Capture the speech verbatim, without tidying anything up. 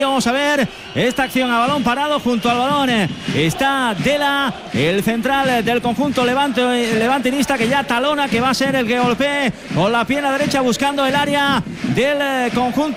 Vamos a ver esta acción a balón parado. Junto al balón está Dela, el central del conjunto levante, levantinista, que ya talona, que va a ser el que golpee con la pierna derecha buscando el área del conjunto